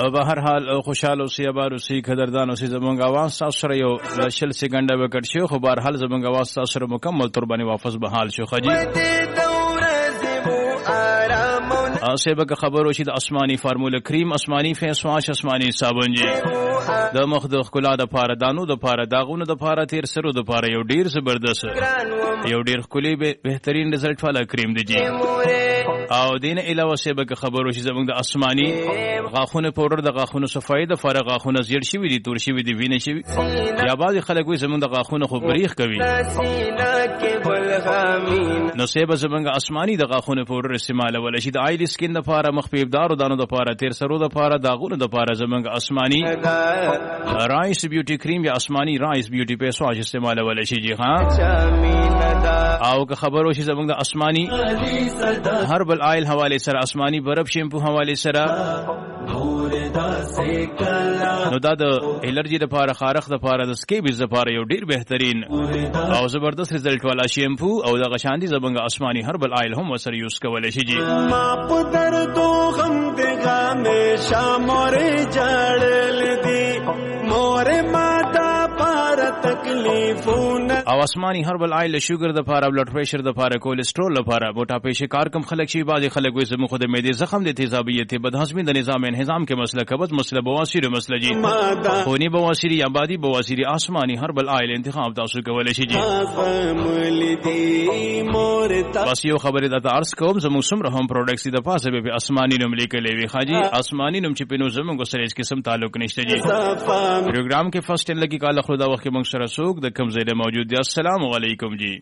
به هر حال خوشاله اوسئ اباد اوسئ قدردان اوسئ زمونږ اواز تاسو سره یو شل سکنډه وکړ شي خو به هر حال زمونږ اواز تاسو سره مکمل تور باندې واپس به حال شو خجی آسیبه که خبر وشي د آسماني فارموله کریم آسماني فیس واش آسماني صابون جی د مخ د ښکلا د پاره دانو د پاره داغونو د پاره تیر سرو د پاره یو ډیر زبردست یو ډیر ښکلی بهترین رزلټ والا کریم دی جی او دین علاوه سیبه که خبر وشي زمونږ د آسماني غاخونه پاوډر د غاخونو صفای د فارغ غاخونه زیړ شوی دي تور شوی دي وینې شوی یا بعضی خلک وي زمونږ د غاخونو خو بریخ کوي نو سیبه زمونږ آسماني د غاخونو پاوډر استعمال ول شي د آیل سکین د پاره مخ په ابدار دانو د پاره تیر سرو د پاره داغونو د پاره زمونږ آسماني رایس بیوټي کریم یا آسماني رایس بیوټي فیس واش استعمال ول شي جی ها او که خبر وشي زمونږ د آسماني هربل آیل حواله سره آسماني برف شیمپو حواله سره نو دا د الرجی د پاره خارخ د پاره د سکیبز د پاره یو ډیر بهترین او زبردست رزلټ والا شیمپو او د غشاندی زبنګ آسماني هربل آیل هم وسره یوز کولای شي جی ما پدر تو غم دغه همیشه مورې جړل دي مورې ماتا پر تکلیفونه او آسماني هربل آیل شوګر د پاره بلډ پريشر د پاره کولیسټرول لپاره موټاپې شکار کم خلک شي بعضی خلک وي زموږ د معدې زخم د تیزابیت بدهضمي د نظام انهضام کې مسله قبض مسله بواسیر مسله جی خونی بواسیر یا بادي بواسیر آسماني هربل آیل انتخاب تاسو کولای شي جی بس یو خبره د عرض کوم زموږ سمره هم پروډکټس د پاسه به آسماني نوم لیکلې وي خاجي آسماني نوم چې پینو زموږ سره هیڅ قسم تعلق نشته جی پروګرام کې فرست لګي کال خدا وخت موږ سره سوق د کم زیره موجود دي السلام علیکم جی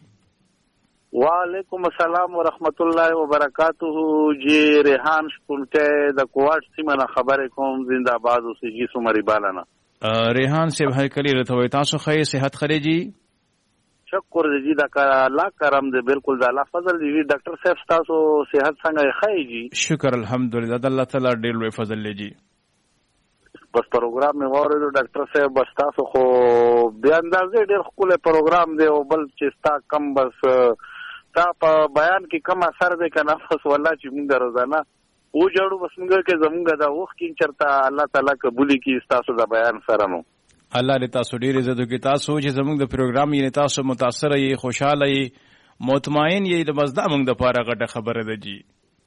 وعلیکم السلام ورحمت الله وبرکاتہ جی ریحان شپونټه د کوټ سیمه خبره کوم زنده باد اوسې جی سومری بالانا ریحان صاحب هر کلی رته تاسو خې صحت خري جی شکر جی دا الله کرم دې بالکل دا الله فضل دی ډاکټر صاحب تاسو صحت څنګه خې جی شکر الحمدلله د الله تعالی ډېر لوی فضل دی جی بس پروګرام مې واورېدو ډاکټر صاحب بس تاسو خو بیا اندازې ډېر ښکلی پروګرام دی او بل چې ستا کم بس تا په بیان کې کم اثر دی که نه بس والله چې مونږ روزانه وجړو بس مونږ کې زمونږ دا وخت کې چېرته الله تعالی قبولي کړي ستاسو د بیان سره نو الله دې تاسو ډېر عزت وکړي تاسو چې زمونږ د پروګرام یې تاسو متاثره یې خوشحاله یې مطمئن یې د بس دا مونږ دپاره غټه خبره ده جی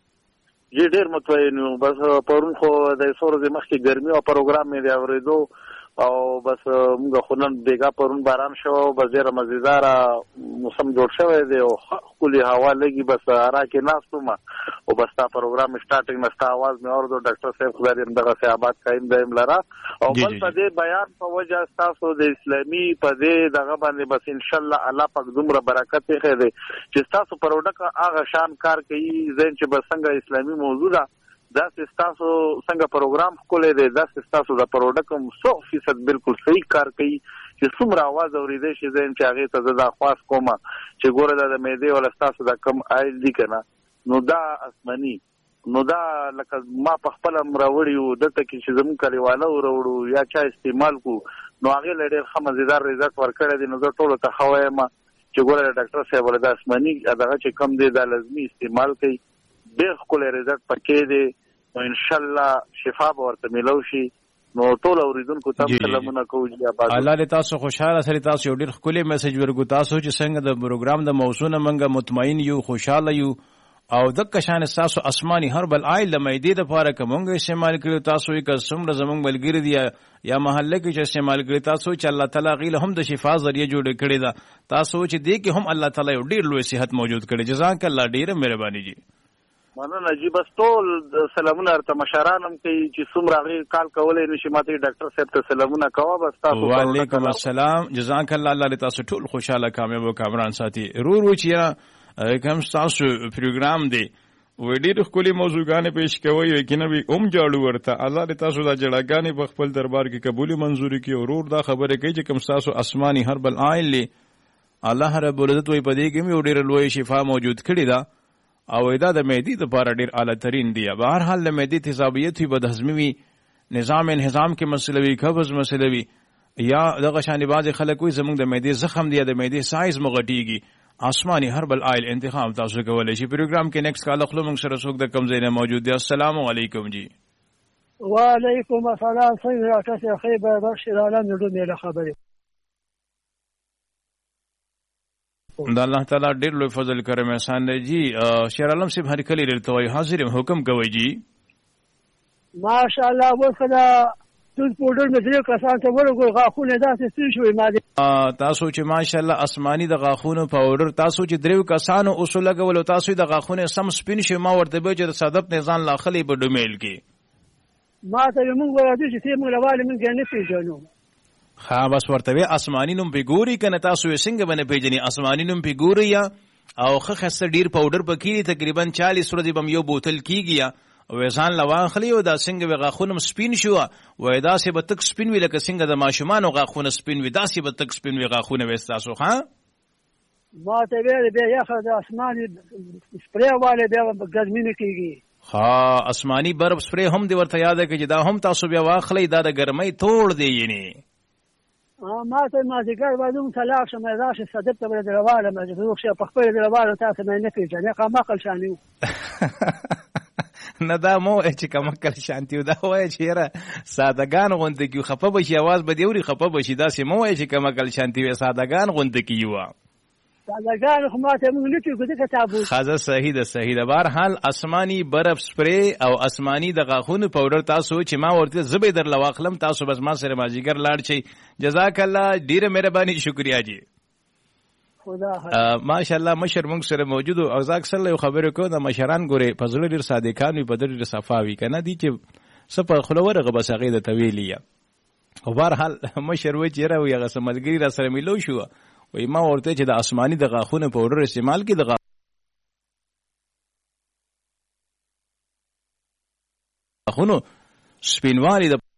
جی ډېر مطمئن یو بس پرون خو د څو ورځې مخکې ګرمي او پروګرام مې دی اورېدو او بس موږ خو نن بیګا پرون باران شو بس ډېره مزیداره موسم جوړ شوی دی او ښکلې هوا لګي بس ارا کې ناست وم او بس ستا پروګرام سټارټینګ نه ستا اواز مې اورېدو ډاکټر صاحب خدای دې همدغسې آباد قایم دایم لره او بل په دې بیان په وجه ستاسو د اسلامي په دې دغه باندې بس انشاءالله الله پاک دومره برکت ایښی دی چې ستاسو پروډکټ هغه شان کار کوي ځین چې بس څنګه اسلامي موضوع ده داسې ستاسو څنګه پروګرام ښکلی دی داسې ستاسو د پروډکټ هم 100% بالکل صحیح کار کوي چې څومره اواز اورېدی شي زه یم چې هغې ته زه دا خواست کوم چې ګوره دا د معدې والا ستاسو دا کم آیل دي که نه نو دا آسماني نو دا لکه ما په خپله هم راوړي وو دلته کې چې زموږ کلیواله وروړو یا چا استعمال کو نو هغې له ډېر ښه مزیدار رزلټ ورکړی دی نو زه ټولو ته ښه وایم چې ګوره ډاکټر صاحب له د آسماني دغه چې کم دی دا لازمي استعمال کوي ډېر ښکلی رزلټ پکې دی نو انشاءالله شفا به ورته میلو شي نو ټول اوریدونکو ته سلامونه کوو الله دې تاسو خوشحاله سره تاسو یو ډېر ښکلی میسج ورکو تاسو چې څنګه د پروګرام د موضوع نه موږ مطمئن یو خوشحاله یو او دغه شان تاسو آسماني هربل آیل د معدې دپاره که مونږ استعمال کړو تاسو یې که څومره زمونږ ملګري دي یا محله کې چې استعمال کړي تاسو چې الله تعالی هغې له هم د شفا ذریعه جوړه کړې ده تاسو چې دې کې هم الله تعالی یو ډېر لوی صحت موجود کړی جزاک الله ډېره مهرباني جی مننه جی بس ټول سلامونه ورته مشران هم کوي چې څومره هغې کال کولی نشي ماته ډاکټر صاحب ته سلامونه کوه بس تاسو وعلیکم السلام جزاک الله الله دې تاسو ټول خوشحاله کامیاب او کامران ساتي ورو چې یاره کوم ستاسو پروګرام دی وی ډېرې ښکلې موضوعګانې پیش کوئ یقینه وي هم جاړو ورته الله دې تاسو دا جړاګانې په خپل دربار کې قبولې منظوري کړي ورور دا خبرې کوي چې کوم ستاسو آسماني هربل آیل دی الله رب العزت وایي په دې کې مې یو ډېره لویه شفا موجود کړې ده او دا د معدې دپاره ډېر اعلی ترین دی به هر حال د معدې تیزابیت وي بدهضمي وي نظام انهضام کې مسله وي قبض مسله وي یا دغه شانې بعضې خلک وایي زموږ د معدې زخم دی یا د معدې سایز مو غټېږي آسماني هربل آیل انتخاب تاسو کولی شي پروګرام کې نیکسټ کال خلو موږ سره څوک د کوم ځای نه موجود دی السلام علیکم جی وعلیکم السلام. څنګه راته خیر به بشیر عالم نړو مې خبرې د الله تعالی ډېر لوی فضل کرم احسان دی جی. شیر عالم صاحب هر کلی ډېر توي حاضر حکم کوي جی. ماشاءالله وکړه د پودر مې کسان ته ورغو غاخونه داسې څه شوې ما تاسو چې ماشاءالله آسماني د غاخونو پاوډر تاسو چې دریو کسانو اصول لګول تاسو د غاخونه سم سپین شي ما ورته به چې صدف نزان لا خلی په ډومیل کې ما ته موږ ورته چې موږ لواله موږ نه پیژنو. ها بس ورته آسماني نوم پیګوري کنه تاسو یې څنګه باندې پیژني آسماني نوم پیګوري یا او خخص ډیر پاوډر پکې تقریبا 40 ورځې بم یو بوتل کیږي او ځان لوان خلی او دا څنګه به غاخونه سپین شو و دا سه به تک سپین وی لکه څنګه د ماشومان غاخونه سپین وی دا سه به تک سپین وی غاخونه وستاسو ها ما ته به یا خو د آسماني سپری والے به ګرمینه کیږي. ها آسماني برف سپری هم دی ورته یاد کې دا هم تاسو بیا واخلې دا د ګرمۍ توړ دی یعنی ما ته ما ذکر وادم طلاق شمه راشه صدق ته درواله مې زه خو په خپل درواله تاسو نه پیژنې قامه قل شانیو نه دا مو چې کوم کل شانتیو دا وای چې را سادهګان غونډه کیو خپه بشي आवाज به دیوري خپه بشي دا سه مو چې کوم کل شانتیو سادهګان غونډه کیو سادهګان خو ماته موږ نه کیو د کتابو خازه صحیح ده بهر حال آسماني برف سپری او آسماني د غاخونو پاوډر تاسو چې ما ورته زبې در لواخلم تاسو بس ما سره ماجیګر لاړ شي جزاک الله ډیره مهرباني شکریا جی. ماشاءالله مشر مونږ سره موجود او ځکه سره خبرې کوو د مشران ګوري فضل ډیر صادقان وي په ډیر صفاوي کنه دي چې سپر خلوره غبس هغه د تویلیا او بهر حال مشر و چې راوي هغه سملګری را سره ملو شو وای ما ورته چې د آسماني د غاخونه پاوډر استعمال کې د غاخونو سپینوالي د